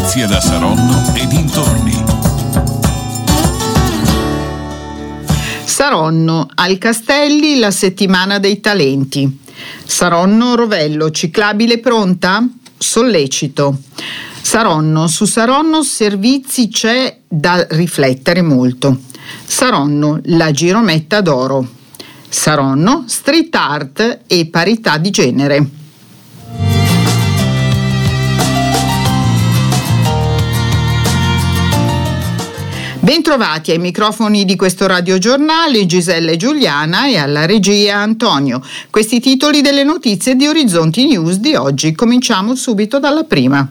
notizie da Saronno e dintorni. Saronno, al Castelli, la settimana dei talenti. Saronno Rovello, ciclabile pronta? Sollecito. Saronno, su Saronno Servizi c'è da riflettere molto. Saronno, la girometta d'oro. Saronno, street art e parità di genere. Bentrovati ai microfoni di questo radiogiornale, Gisella e Giuliana, e alla regia Antonio. Questi titoli delle notizie di Orizzonti News di oggi. Cominciamo subito dalla prima.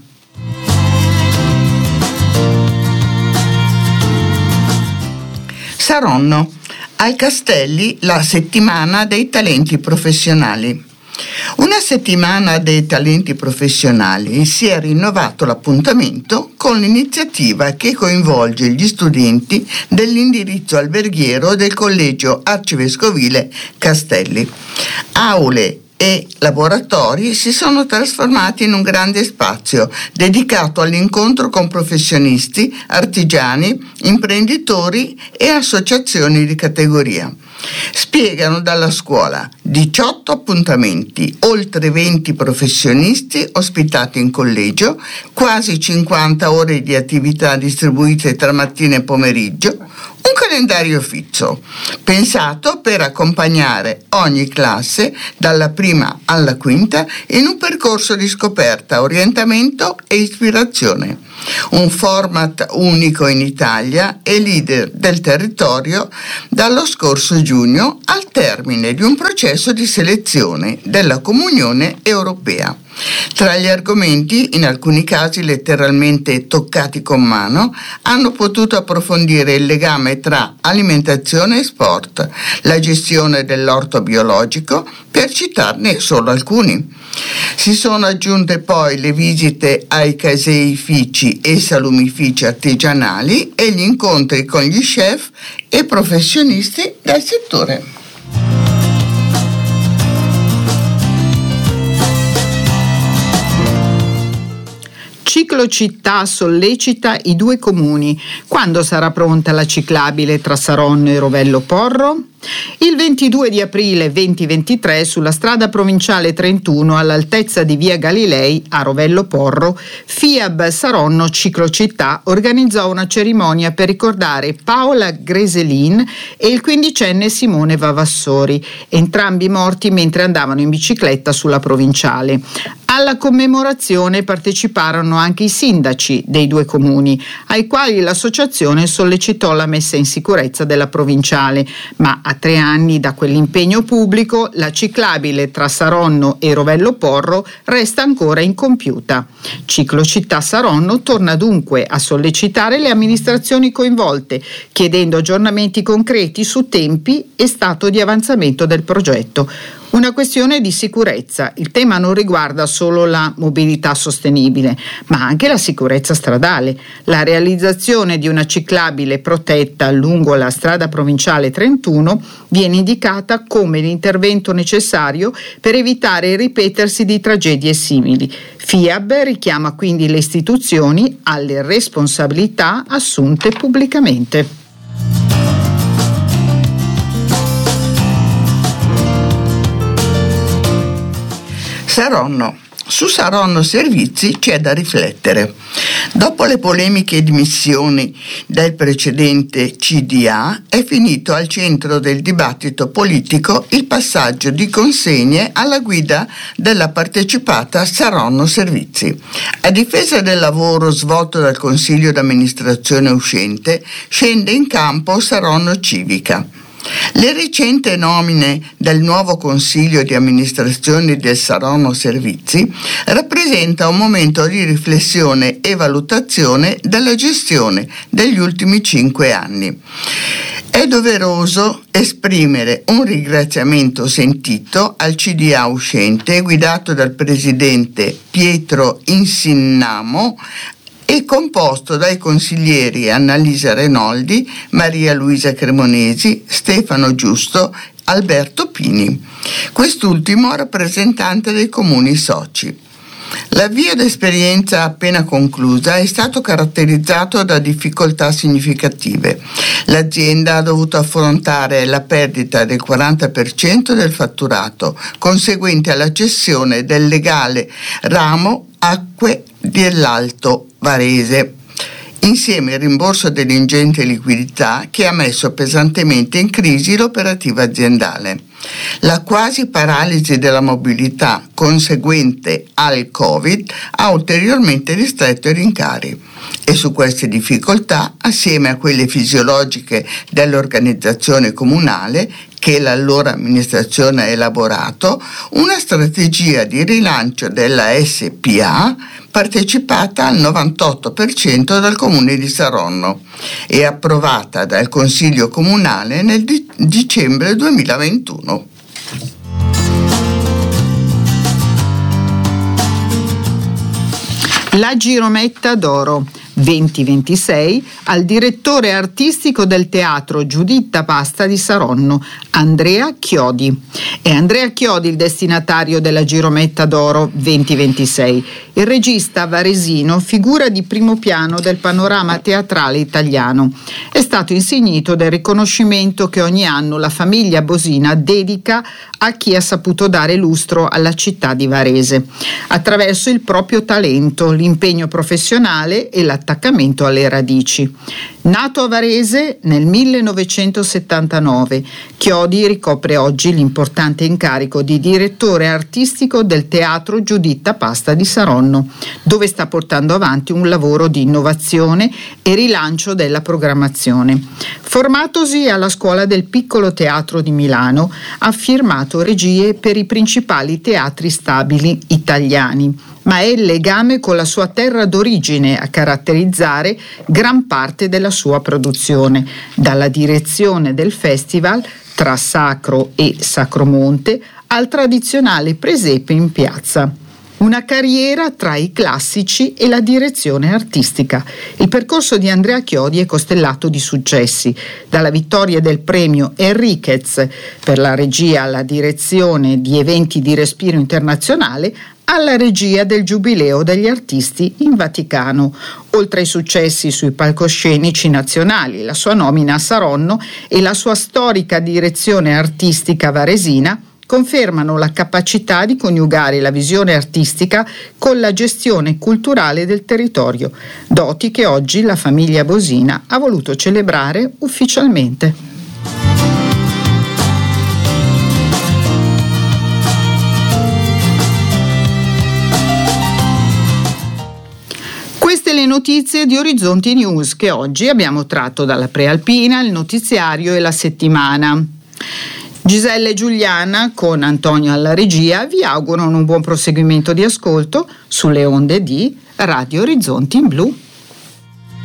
Saronno, al Castelli, la settimana dei talenti professionali. Una settimana dei talenti professionali si è rinnovato l'appuntamento con l'iniziativa che coinvolge gli studenti dell'indirizzo alberghiero del Collegio Arcivescovile Castelli. Aule e laboratori si sono trasformati in un grande spazio dedicato all'incontro con professionisti, artigiani, imprenditori e associazioni di categoria. Spiegano dalla scuola 18 appuntamenti, oltre 20 professionisti ospitati in collegio, quasi 50 ore di attività distribuite tra mattina e pomeriggio, un calendario fisso, pensato per accompagnare ogni classe dalla prima alla quinta in un percorso di scoperta, orientamento e ispirazione. Un format unico in Italia e leader del territorio dallo scorso giugno al termine di un processo di selezione della Comunione Europea. Tra gli argomenti, in alcuni casi letteralmente toccati con mano, hanno potuto approfondire il legame tra alimentazione e sport, la gestione dell'orto biologico, per citarne solo alcuni. Si sono aggiunte poi le visite ai caseifici e salumifici artigianali e gli incontri con gli chef e professionisti del settore. Ciclocittà sollecita i due comuni. Quando sarà pronta la ciclabile tra Saronno e Rovello Porro? Il 22 di aprile 2023 sulla strada provinciale 31 all'altezza di via Galilei a Rovello Porro, FIAB Saronno Ciclocittà organizzò una cerimonia per ricordare Paola Greselin e il quindicenne Simone Vavassori, entrambi morti mentre andavano in bicicletta sulla provinciale. Alla commemorazione parteciparono anche i sindaci dei due comuni, ai quali l'associazione sollecitò la messa in sicurezza della provinciale, ma a 3 anni da quell'impegno pubblico la ciclabile tra Saronno e Rovello Porro resta ancora incompiuta. Ciclocittà Saronno torna dunque a sollecitare le amministrazioni coinvolte, chiedendo aggiornamenti concreti su tempi e stato di avanzamento del progetto. Una questione di sicurezza. Il tema non riguarda solo la mobilità sostenibile, ma anche la sicurezza stradale. La realizzazione di una ciclabile protetta lungo la strada provinciale 31 viene indicata come l'intervento necessario per evitare il ripetersi di tragedie simili. FIAB richiama quindi le istituzioni alle responsabilità assunte pubblicamente. Saronno. Su Saronno Servizi c'è da riflettere. Dopo le polemiche dimissioni del precedente CDA, è finito al centro del dibattito politico il passaggio di consegne alla guida della partecipata Saronno Servizi. A difesa del lavoro svolto dal Consiglio d'amministrazione uscente, scende in campo Saronno Civica. Le recenti nomine del nuovo consiglio di amministrazione del Saronno Servizi rappresenta un momento di riflessione e valutazione della gestione degli ultimi 5 anni. È doveroso esprimere un ringraziamento sentito al CDA uscente guidato dal presidente Pietro Insinnamo e composto dai consiglieri Annalisa Renoldi, Maria Luisa Cremonesi, Stefano Giusto, Alberto Pini, quest'ultimo rappresentante dei comuni soci. L'avvio d'esperienza appena conclusa è stato caratterizzato da difficoltà significative. L'azienda ha dovuto affrontare la perdita del 40% del fatturato, conseguente alla cessione del legale ramo Acque dell'Alto Varese, insieme al rimborso dell'ingente liquidità che ha messo pesantemente in crisi l'operativa aziendale. La quasi paralisi della mobilità conseguente al Covid ha ulteriormente ristretto i rincari e su queste difficoltà, assieme a quelle fisiologiche dell'organizzazione comunale che l'allora amministrazione ha elaborato, una strategia di rilancio della SPA partecipata al 98% dal Comune di Saronno e approvata dal Consiglio Comunale nel dicembre 2021. La Girometta d'Oro 2026 al direttore artistico del teatro Giuditta Pasta di Saronno, Andrea Chiodi. È Andrea Chiodi il destinatario della Girometta d'Oro 2026. Il regista varesino, figura di primo piano del panorama teatrale italiano. È stato insignito del riconoscimento che ogni anno la famiglia Bosina dedica a chi ha saputo dare lustro alla città di Varese, attraverso il proprio talento, l'impegno professionale e l'attaccamento alle radici. Nato a Varese nel 1979, Chiodi ricopre oggi l'importante incarico di direttore artistico del Teatro Giuditta Pasta di Saronno, dove sta portando avanti un lavoro di innovazione e rilancio della programmazione. Formatosi alla Scuola del Piccolo Teatro di Milano, ha firmato regie per i principali teatri stabili italiani, ma è il legame con la sua terra d'origine a caratterizzare gran parte della sua produzione, dalla direzione del festival tra Sacro e Sacromonte al tradizionale presepe in piazza. Una carriera tra i classici e la direzione artistica. Il percorso di Andrea Chiodi è costellato di successi, dalla vittoria del premio Enriquez per la regia alla direzione di eventi di respiro internazionale alla regia del Giubileo degli Artisti in Vaticano, oltre ai successi sui palcoscenici nazionali, la sua nomina a Saronno e la sua storica direzione artistica varesina confermano la capacità di coniugare la visione artistica con la gestione culturale del territorio, doti che oggi la famiglia Bosina ha voluto celebrare ufficialmente. Queste le notizie di Orizzonti News che oggi abbiamo tratto dalla Prealpina, il notiziario e la settimana. Gisella e Giuliana con Antonio alla regia vi augurano un buon proseguimento di ascolto sulle onde di Radio Orizzonti in Blu.